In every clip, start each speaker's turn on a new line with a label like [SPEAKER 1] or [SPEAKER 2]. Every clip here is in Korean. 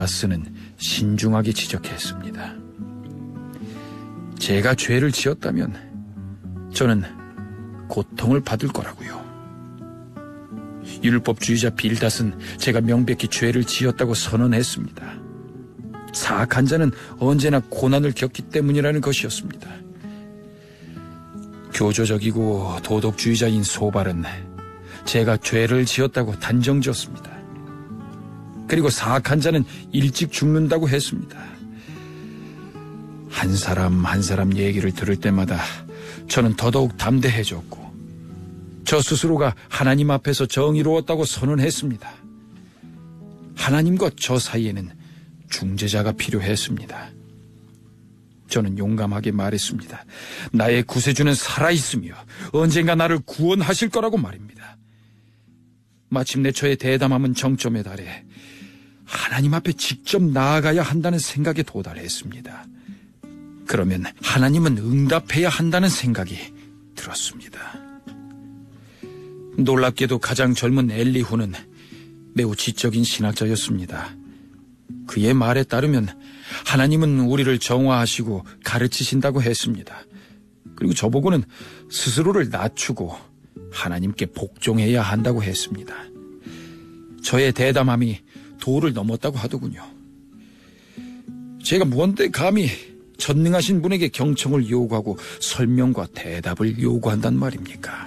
[SPEAKER 1] 스는 신중하게 지적했습니다. 제가 죄를 지었다면 저는 고통을 받을 거라고요. 율법주의자 빌닷은 제가 명백히 죄를 지었다고 선언했습니다. 사악한 자는 언제나 고난을 겪기 때문이라는 것이었습니다. 교조적이고 도덕주의자인 소발은 제가 죄를 지었다고 단정지었습니다. 그리고 사악한 자는 일찍 죽는다고 했습니다. 한 사람 한 사람 얘기를 들을 때마다 저는 더더욱 담대해졌고 저 스스로가 하나님 앞에서 정의로웠다고 선언했습니다. 하나님과 저 사이에는 중재자가 필요했습니다. 저는 용감하게 말했습니다. 나의 구세주는 살아있으며 언젠가 나를 구원하실 거라고 말입니다. 마침내 저의 대담함은 정점에 달해 하나님 앞에 직접 나아가야 한다는 생각에 도달했습니다. 그러면 하나님은 응답해야 한다는 생각이 들었습니다. 놀랍게도 가장 젊은 엘리후는 매우 지적인 신학자였습니다. 그의 말에 따르면 하나님은 우리를 정화하시고 가르치신다고 했습니다. 그리고 저보고는 스스로를 낮추고 하나님께 복종해야 한다고 했습니다. 저의 대담함이 도를 넘었다고 하더군요. 제가 무언데 감히 전능하신 분에게 경청을 요구하고 설명과 대답을 요구한단 말입니까?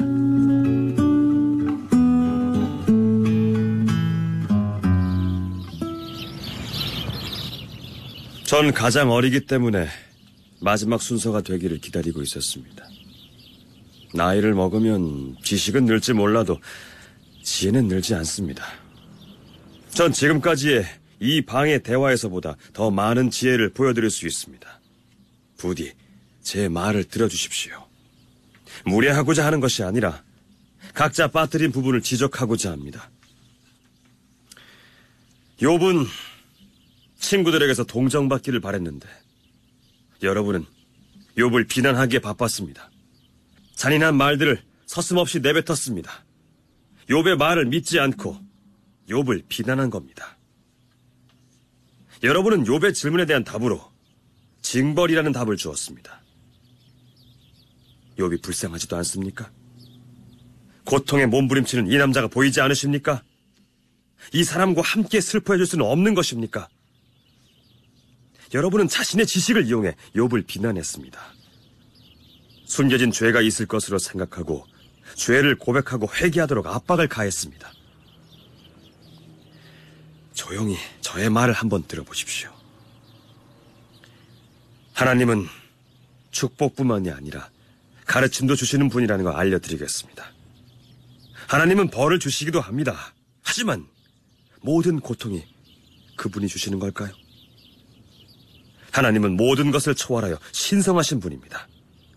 [SPEAKER 2] 전 가장 어리기 때문에 마지막 순서가 되기를 기다리고 있었습니다. 나이를 먹으면 지식은 늘지 몰라도 지혜는 늘지 않습니다. 전 지금까지의 이 방의 대화에서보다 더 많은 지혜를 보여드릴 수 있습니다. 부디 제 말을 들어주십시오. 무례하고자 하는 것이 아니라 각자 빠뜨린 부분을 지적하고자 합니다. 욥은 친구들에게서 동정받기를 바랬는데 여러분은 욥을 비난하기에 바빴습니다. 잔인한 말들을 서슴없이 내뱉었습니다. 욥의 말을 믿지 않고 욥을 비난한 겁니다. 여러분은 욥의 질문에 대한 답으로 징벌이라는 답을 주었습니다. 욥이 불쌍하지도 않습니까? 고통에 몸부림치는 이 남자가 보이지 않으십니까? 이 사람과 함께 슬퍼해줄 수는 없는 것입니까? 여러분은 자신의 지식을 이용해 욥을 비난했습니다. 숨겨진 죄가 있을 것으로 생각하고 죄를 고백하고 회개하도록 압박을 가했습니다. 조용히 저의 말을 한번 들어보십시오. 하나님은 축복뿐만이 아니라 가르침도 주시는 분이라는 걸 알려드리겠습니다. 하나님은 벌을 주시기도 합니다. 하지만 모든 고통이 그분이 주시는 걸까요? 하나님은 모든 것을 초월하여 신성하신 분입니다.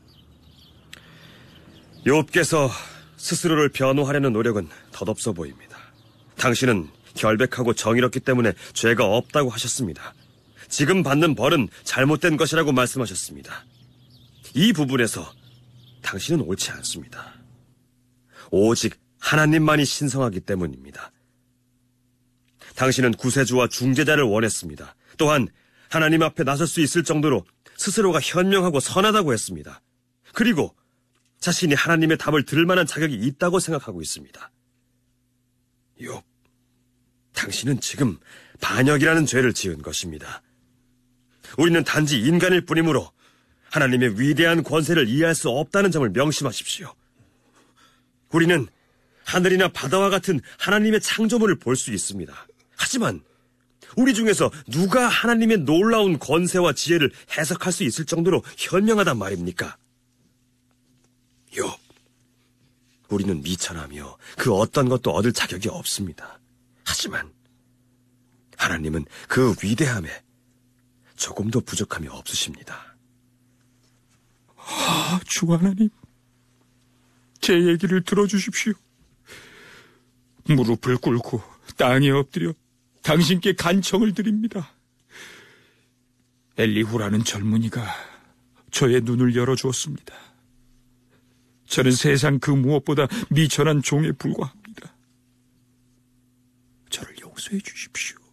[SPEAKER 2] 욥께서 스스로를 변호하려는 노력은 덧없어 보입니다. 당신은 결백하고 정의롭기 때문에 죄가 없다고 하셨습니다. 지금 받는 벌은 잘못된 것이라고 말씀하셨습니다. 이 부분에서 당신은 옳지 않습니다. 오직 하나님만이 신성하기 때문입니다. 당신은 구세주와 중재자를 원했습니다. 또한 하나님 앞에 나설 수 있을 정도로 스스로가 현명하고 선하다고 했습니다. 그리고 자신이 하나님의 답을 들을 만한 자격이 있다고 생각하고 있습니다. 욥, 당신은 지금 반역이라는 죄를 지은 것입니다. 우리는 단지 인간일 뿐이므로 하나님의 위대한 권세를 이해할 수 없다는 점을 명심하십시오. 우리는 하늘이나 바다와 같은 하나님의 창조물을 볼 수 있습니다. 하지만 우리 중에서 누가 하나님의 놀라운 권세와 지혜를 해석할 수 있을 정도로 현명하단 말입니까? 욥, 우리는 미천하며 그 어떤 것도 얻을 자격이 없습니다. 하지만 하나님은 그 위대함에 조금도 부족함이 없으십니다.
[SPEAKER 1] 주 하나님, 제 얘기를 들어주십시오. 무릎을 꿇고 땅에 엎드려 당신께 간청을 드립니다. 엘리후라는 젊은이가 저의 눈을 열어주었습니다. 저는 세상 그 무엇보다 미천한 종에 불과합니다. 저를 용서해 주십시오.